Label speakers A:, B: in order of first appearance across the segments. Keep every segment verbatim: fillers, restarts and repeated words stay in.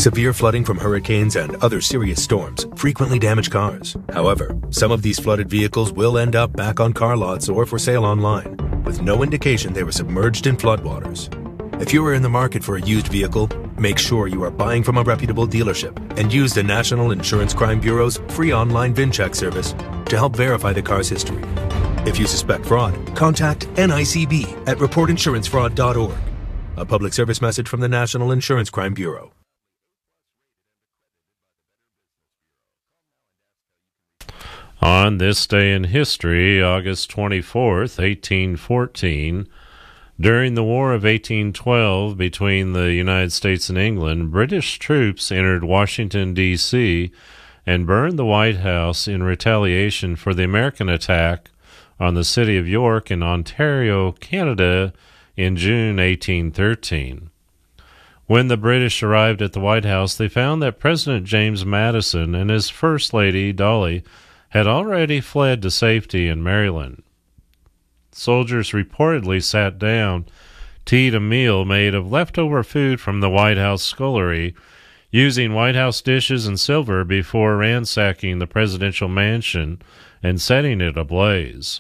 A: Severe flooding from hurricanes and other serious storms frequently damage cars. However, some of these flooded vehicles will end up back on car lots or for sale online, with no indication they were submerged in floodwaters. If you are in the market for a used vehicle, make sure you are buying from a reputable dealership and use the National Insurance Crime Bureau's free online VIN check service to help verify the car's history. If you suspect fraud, contact N I C B at report insurance fraud dot org. A public service message from the National Insurance Crime Bureau.
B: On this day in history, August twenty-fourth, eighteen fourteen, during the War of eighteen twelve between the United States and England, British troops entered Washington, D C and burned the White House in retaliation for the American attack on the city of York in Ontario, Canada in June eighteen thirteen. When the British arrived at the White House, they found that President James Madison and his First Lady, Dolly, had already fled to safety in Maryland. Soldiers reportedly sat down to eat a meal made of leftover food from the White House scullery, using White House dishes and silver before ransacking the presidential mansion and setting it ablaze.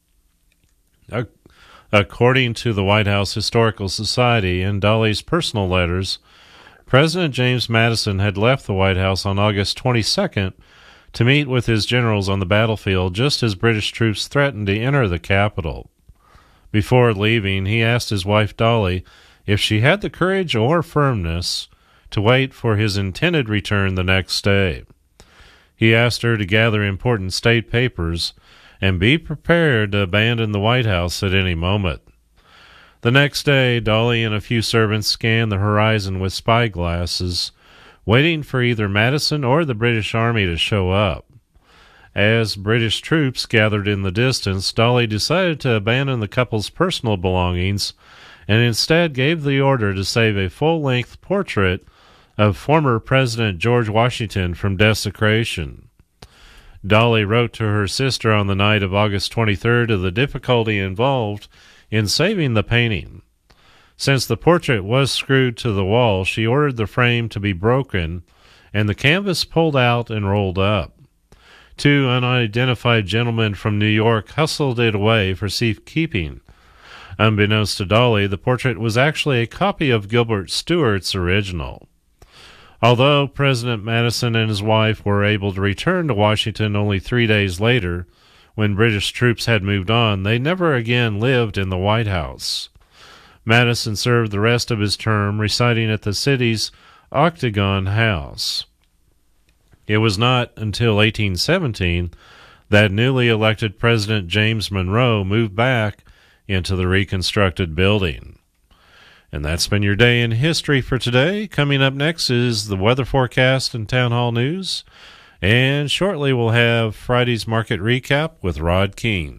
B: According to the White House Historical Society and Dolly's personal letters, President James Madison had left the White House on August twenty-second to meet with his generals on the battlefield just as British troops threatened to enter the capital. Before leaving, he asked his wife Dolly if she had the courage or firmness to wait for his intended return the next day. He asked her to gather important state papers and be prepared to abandon the White House at any moment. The next day, Dolly and a few servants scanned the horizon with spyglasses, waiting for either Madison or the British Army to show up. As British troops gathered in the distance, Dolly decided to abandon the couple's personal belongings and instead gave the order to save a full-length portrait of former President George Washington from desecration. Dolly wrote to her sister on the night of August twenty-third of the difficulty involved in saving the painting. Since the portrait was screwed to the wall, she ordered the frame to be broken and the canvas pulled out and rolled up. Two unidentified gentlemen from New York hustled it away for safekeeping. Unbeknownst to Dolly, the portrait was actually a copy of Gilbert Stuart's original. Although President Madison and his wife were able to return to Washington only three days later, when British troops had moved on, they never again lived in the White House. Madison served the rest of his term residing at the city's Octagon House. It was not until eighteen seventeen that newly elected President James Monroe moved back into the reconstructed building. And that's been your day in history for today. Coming up next is the weather forecast and town hall news. And shortly we'll have Friday's market recap with Rod Keene.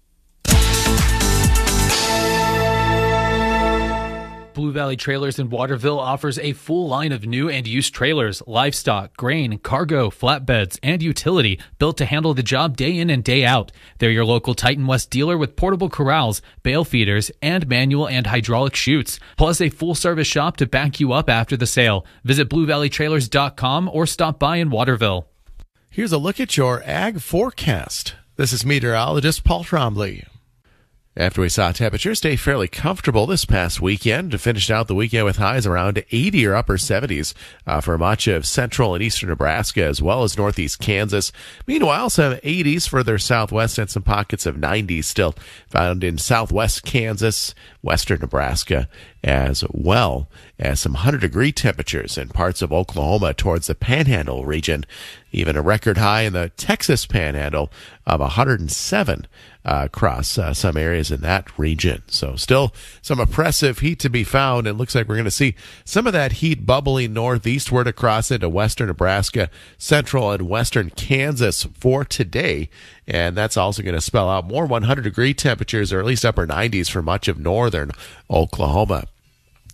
C: Blue Valley Trailers in Waterville offers a full line of new and used trailers, livestock, grain, cargo, flatbeds, and utility built to handle the job day in and day out. They're your local Titan West dealer with portable corrals, bale feeders, and manual and hydraulic chutes, plus a full-service shop to back you up after the sale. Visit blue valley trailers dot com or stop by in Waterville.
D: Here's a look at your ag forecast. This is meteorologist Paul Trombley. After we saw temperatures stay fairly comfortable this past weekend, to finish out the weekend with highs around eighty or upper seventies uh, for much of central and eastern Nebraska as well as northeast Kansas. Meanwhile, some eighties further southwest and some pockets of nineties still found in southwest Kansas, western Nebraska, as well as some one hundred degree temperatures in parts of Oklahoma towards the Panhandle region. Even a record high in the Texas Panhandle of one hundred seven uh, across uh, some areas in that region. So still some oppressive heat to be found. It looks like we're going to see some of that heat bubbling northeastward across into western Nebraska, central and western Kansas for today. And that's also going to spell out more one hundred degree temperatures, or at least upper nineties for much of northern Oklahoma.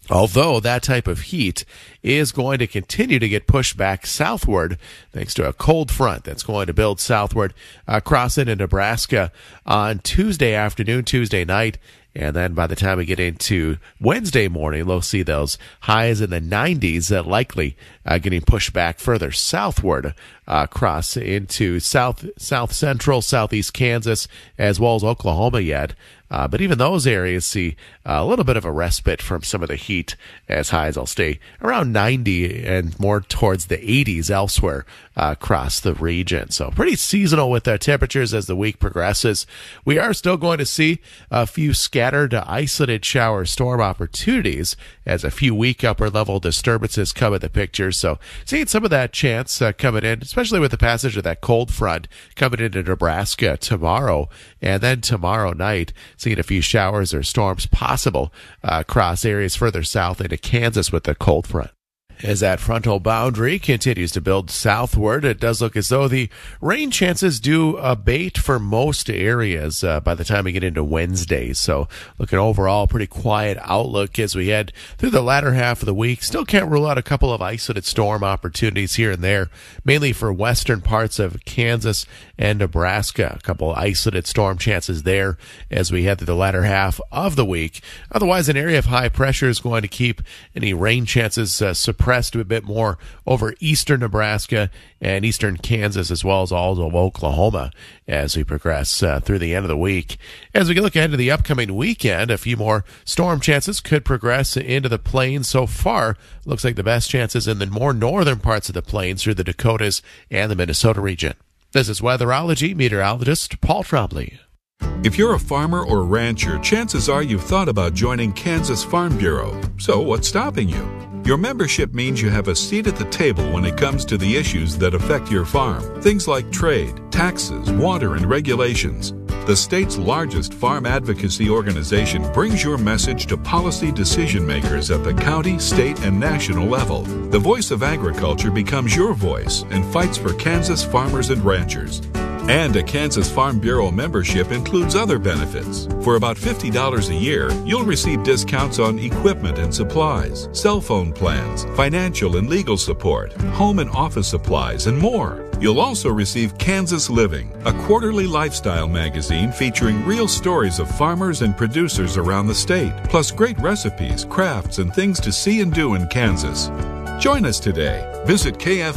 D: Although that type of heat is going to continue to get pushed back southward thanks to a cold front that's going to build southward across into Nebraska on Tuesday afternoon, Tuesday night. And then by the time we get into Wednesday morning, we'll see those highs in the nineties, uh, likely uh, getting pushed back further southward uh, across into south, south central, southeast Kansas, as well as Oklahoma yet. Uh, but even those areas see a little bit of a respite from some of the heat, as highs will stay around ninety and more towards the eighties elsewhere uh, across the region. So pretty seasonal with our temperatures as the week progresses. We are still going to see a few scattered to isolated shower storm opportunities as a few weak upper level disturbances come in the picture. So seeing some of that chance uh, coming in, especially with the passage of that cold front coming into Nebraska tomorrow, and then tomorrow night seeing a few showers or storms possible uh, across areas further south into Kansas with the cold front. As that frontal boundary continues to build southward, it does look as though the rain chances do abate for most areas uh, by the time we get into Wednesday. So looking overall, pretty quiet outlook as we head through the latter half of the week. Still can't rule out a couple of isolated storm opportunities here and there, mainly for western parts of Kansas and Nebraska. A couple of isolated storm chances there as we head through the latter half of the week. Otherwise, an area of high pressure is going to keep any rain chances uh, suppressed a bit more over eastern Nebraska and eastern Kansas, as well as all of Oklahoma as we progress uh, through the end of the week. As we look ahead to the upcoming weekend, a few more storm chances could progress into the plains. So far, looks like the best chances in the more northern parts of the plains through the Dakotas and the Minnesota region. This is weatherology meteorologist Paul Trombley.
E: If you're a farmer or rancher, chances are you've thought about joining Kansas Farm Bureau. So what's stopping you? Your membership means you have a seat at the table when it comes to the issues that affect your farm. Things like trade, taxes, water, and regulations. The state's largest farm advocacy organization brings your message to policy decision makers at the county, state, and national level. The voice of agriculture becomes your voice and fights for Kansas farmers and ranchers. And a Kansas Farm Bureau membership includes other benefits. For about fifty dollars a year, you'll receive discounts on equipment and supplies, cell phone plans, financial and legal support, home and office supplies, and more. You'll also receive Kansas Living, a quarterly lifestyle magazine featuring real stories of farmers and producers around the state, plus great recipes, crafts, and things to see and do in Kansas. Join us today. Visit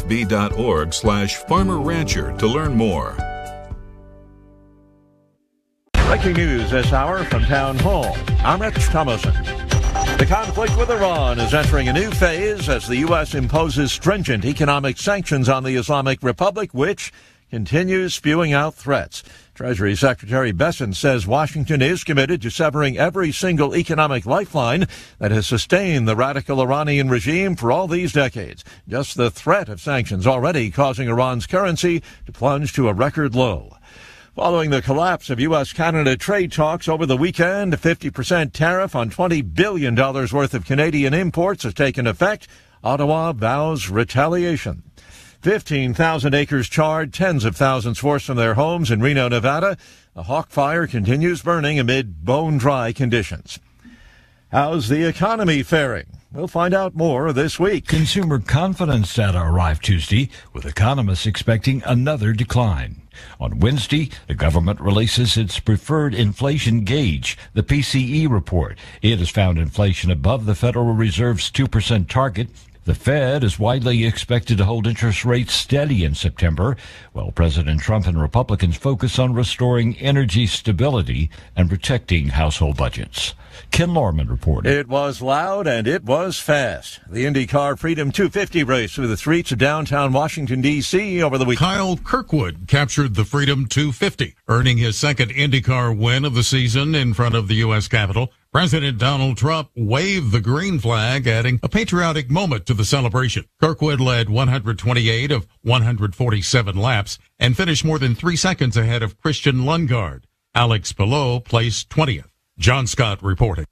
E: kfb.org slash farmer rancher to learn more.
F: Breaking news this hour from Town Hall. I'm Rich Thomason. The conflict with Iran is entering a new phase as the U S imposes stringent economic sanctions on the Islamic Republic, which continues spewing out threats. Treasury Secretary Bessent says Washington is committed to severing every single economic lifeline that has sustained the radical Iranian regime for all these decades. Just the threat of sanctions already causing Iran's currency to plunge to a record low. Following the collapse of U S Canada trade talks over the weekend, a fifty percent tariff on twenty billion dollars worth of Canadian imports has taken effect. Ottawa vows retaliation. fifteen thousand acres charred, tens of thousands forced from their homes in Reno, Nevada. The Hawk Fire continues burning amid bone-dry conditions. How's the economy faring? We'll find out more this week.
G: Consumer confidence data arrived Tuesday, with economists expecting another decline. On Wednesday, the government releases its preferred inflation gauge, the P C E report. It has found inflation above the Federal Reserve's two percent target. The Fed is widely expected to hold interest rates steady in September, while President Trump and Republicans focus on restoring energy stability and protecting household budgets. Ken Lorman reported.
F: It was loud and it was fast. The IndyCar Freedom two fifty race through the streets of downtown Washington, D C over the weekend.
H: Kyle Kirkwood captured the Freedom two fifty, earning his second IndyCar win of the season in front of the U S Capitol. President Donald Trump waved the green flag, adding a patriotic moment to the celebration. Kirkwood led one hundred twenty-eight of one hundred forty-seven laps and finished more than three seconds ahead of Christian Lundgaard. Alex Palou placed twentieth. John Scott reporting.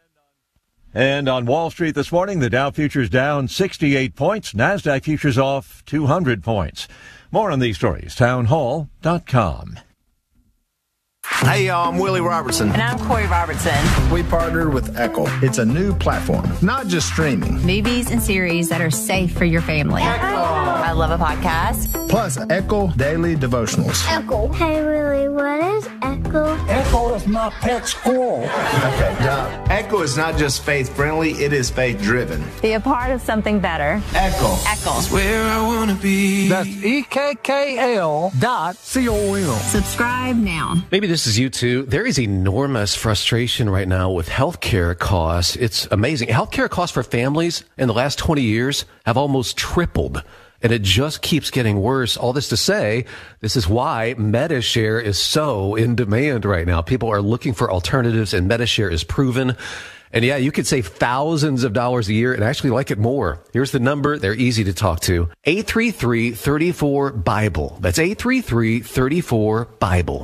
F: And on Wall Street this morning, the Dow futures down sixty-eight points. NASDAQ futures off two hundred points. More on these stories, town hall dot com.
I: Hey, y'all, I'm Willie Robertson.
J: And I'm Corey Robertson.
I: We partnered with Echo. It's a new platform, not just streaming.
J: Movies and series that are safe for your family. Echo. I love a podcast.
I: Plus, Echo Daily Devotionals.
K: Echo. Hey, Willie, what is Echo?
L: Echo is my pet squirrel.
I: Okay, Doc. Echo is not just faith-friendly, it is faith-driven.
J: Be a part of something better.
I: Echo.
J: Echo.
L: It's where I want to be. That's E K K L dot C O M.
J: Subscribe now.
M: Maybe this is you too. There is enormous frustration right now with healthcare costs. It's amazing. Healthcare costs for families in the last twenty years have almost tripled. And it just keeps getting worse. All this to say, this is why MediShare is so in demand right now. People are looking for alternatives, and MediShare is proven. And yeah, you could save thousands of dollars a year and actually like it more. Here's the number. They're easy to talk to. eight three three, three four, Bible. That's eight three three, three four, Bible.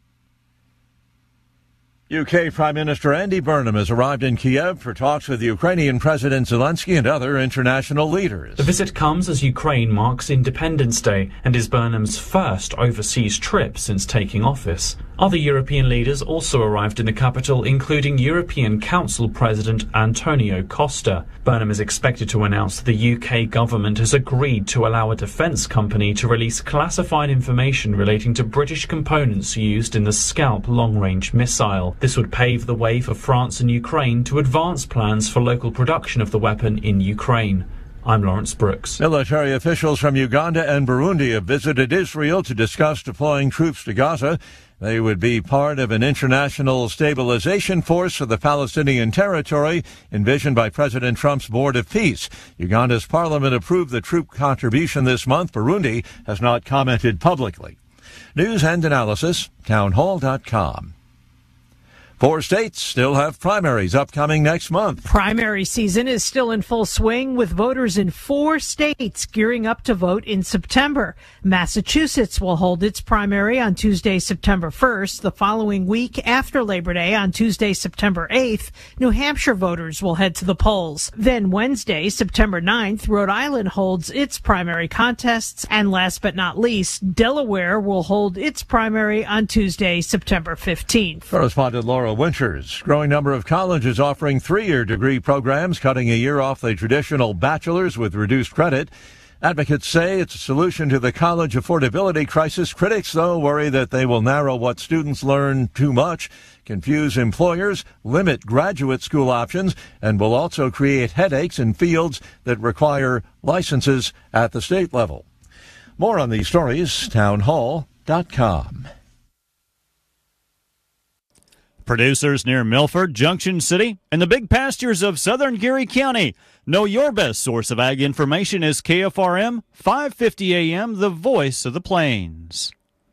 F: U K Prime Minister Andy Burnham has arrived in Kiev for talks with Ukrainian President Zelensky and other international leaders.
N: The visit comes as Ukraine marks Independence Day and is Burnham's first overseas trip since taking office. Other European leaders also arrived in the capital, including European Council President Antonio Costa. Burnham is expected to announce that the U K government has agreed to allow a defence company to release classified information relating to British components used in the Scalp long-range missile. This would pave the way for France and Ukraine to advance plans for local production of the weapon in Ukraine. I'm Lawrence Brooks.
F: Military officials from Uganda and Burundi have visited Israel to discuss deploying troops to Gaza. They would be part of an international stabilization force for the Palestinian territory envisioned by President Trump's Board of Peace. Uganda's parliament approved the troop contribution this month. Burundi has not commented publicly. News and analysis, townhall dot com. Four states still have primaries upcoming next month.
O: Primary season is still in full swing, with voters in four states gearing up to vote in September. Massachusetts will hold its primary on Tuesday, September first. The following week after Labor Day, on Tuesday, September eighth, New Hampshire voters will head to the polls. Then Wednesday, September ninth, Rhode Island holds its primary contests. And last but not least, Delaware will hold its primary on Tuesday, September fifteenth.
F: Correspondent Laura Winters. Growing number of colleges offering three-year degree programs, cutting a year off the traditional bachelor's with reduced credit. Advocates say it's a solution to the college affordability crisis. Critics, though, worry that they will narrow what students learn too much, confuse employers, limit graduate school options, and will also create headaches in fields that require licenses at the state level. More on these stories, townhall dot com.
P: Producers near Milford, Junction City, and the big pastures of southern Geary County know your best source of ag information is K F R M, five fifty A M, the voice of the plains.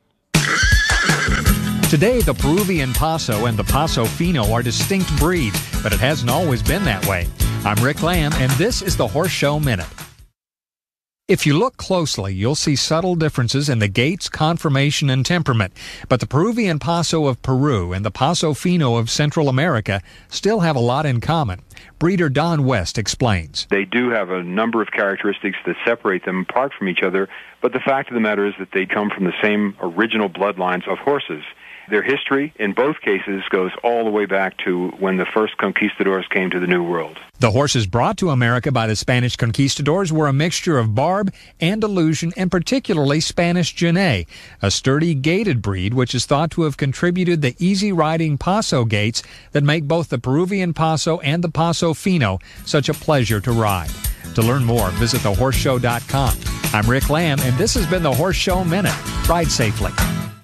Q: Today, the Peruvian Paso and the Paso Fino are distinct breeds, but it hasn't always been that way. I'm Rick Lamb, and this is the Horse Show Minute. If you look closely, you'll see subtle differences in the gaits, conformation, and temperament. But the Peruvian Paso of Peru and the Paso Fino of Central America still have a lot in common. Breeder Don West explains.
R: They do have a number of characteristics that separate them apart from each other, but the fact of the matter is that they come from the same original bloodlines of horses. Their history, in both cases, goes all the way back to when the first conquistadors came to the New World.
Q: The horses brought to America by the Spanish conquistadors were a mixture of Barb, Andalusian, and particularly Spanish Genet, a sturdy gaited breed which is thought to have contributed the easy-riding Paso gaits that make both the Peruvian Paso and the Paso Fino such a pleasure to ride. To learn more, visit the horse show dot com. I'm Rick Lamb, and this has been the Horse Show Minute. Ride safely.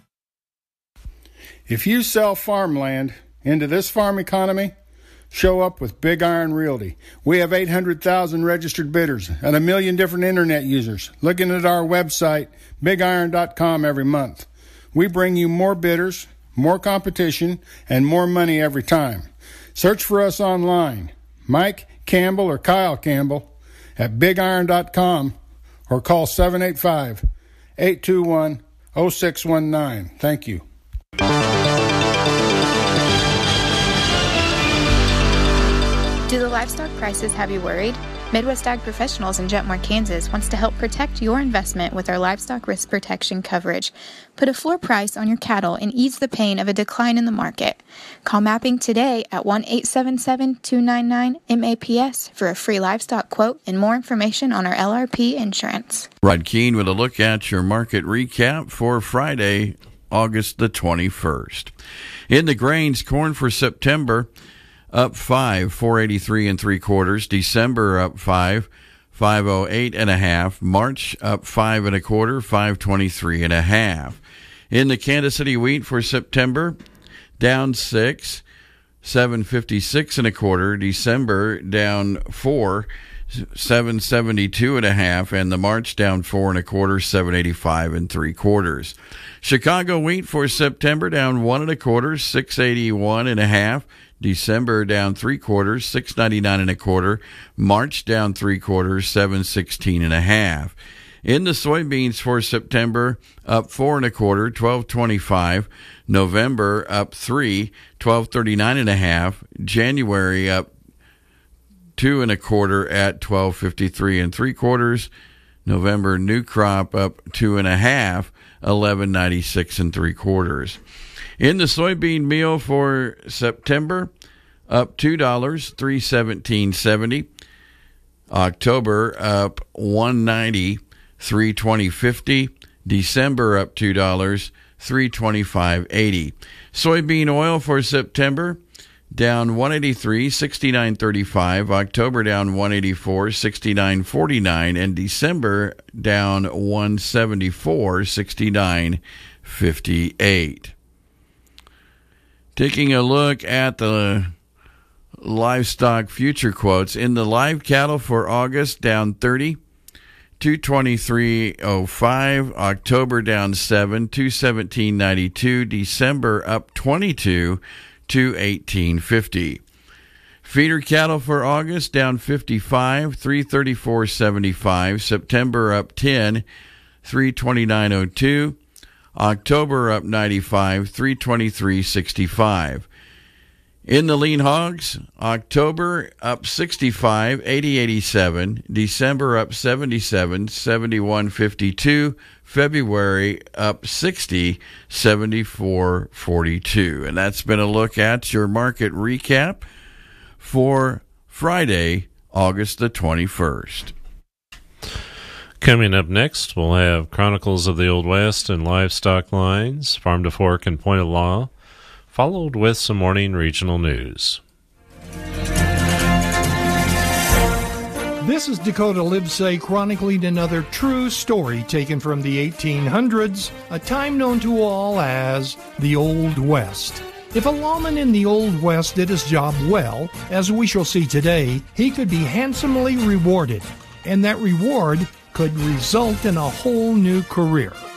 S: If you sell farmland into this farm economy, show up with Big Iron Realty. We have eight hundred thousand registered bidders and a million different internet users looking at our website, big iron dot com, every month. We bring you more bidders, more competition, and more money every time. Search for us online, Mike Campbell or Kyle Campbell at big iron dot com, or call seven eight five, eight two one, oh six one nine. Thank you.
T: Do the livestock prices have you worried? Midwest Ag Professionals in Jetmore, Kansas wants to help protect your investment with our livestock risk protection coverage. Put a floor price on your cattle and ease the pain of a decline in the market. Call Mapping today at one eight seven seven, two nine nine, M A P S for a free livestock quote and more information on our L R P insurance.
U: Rod Keene with a look at your market recap for Friday, August the twenty-first. In the grains, corn for September up five, four eighty-three and three quarters. December up five, five oh eight and a half. March up five and a quarter, five twenty-three and a half. In the Kansas City wheat for September, down six, seven fifty-six and a quarter. December down four, seven seventy-two and a half, and the March down four and a quarter, seven eighty-five and three quarters. Chicago wheat for September down one and a quarter, six eighty-one and a half. December down three quarters, six ninety-nine and a quarter. March down three quarters, seven sixteen and a half. In the soybeans for September, up four and a quarter, twelve twenty-five. November up three, twelve thirty-nine and a half. January up two and a quarter at twelve fifty-three and three quarters. November new crop up two and a half, eleven ninety-six and three quarters. In the soybean meal for September, up two dollars, three seventeen seventy. October up one ninety, three twenty fifty. December up two dollars, three twenty-five eighty. Soybean oil for September down one eighty-three, sixty-nine thirty-five. October down one eighty-four, sixty-nine forty-nine, and December down one seventy-four, sixty-nine fifty-eight. Taking a look at the livestock future quotes. In the live cattle for August, down thirty, two twenty-three oh five. October down seven, two seventeen ninety-two. December up twenty-two, two eighteen fifty. Feeder cattle for August down fifty-five, three thirty-four seventy-five. September up ten, three twenty-nine oh two. October up ninety-five, three twenty-three sixty-five. In the lean hogs, October up sixty-five, eighty eighty-seven. December up seventy-seven, seventy-one fifty-two. February up sixty, seventy-four forty-two. And that's been a look at your market recap for Friday, August the twenty-first.
B: Coming up next, we'll have Chronicles of the Old West and Livestock Lines, Farm to Fork and Point of Law, followed with some morning regional news.
V: This is Dakota Livesay chronicling another true story taken from the eighteen hundreds, a time known to all as the Old West. If a lawman in the Old West did his job well, as we shall see today, he could be handsomely rewarded, and that reward could result in a whole new career.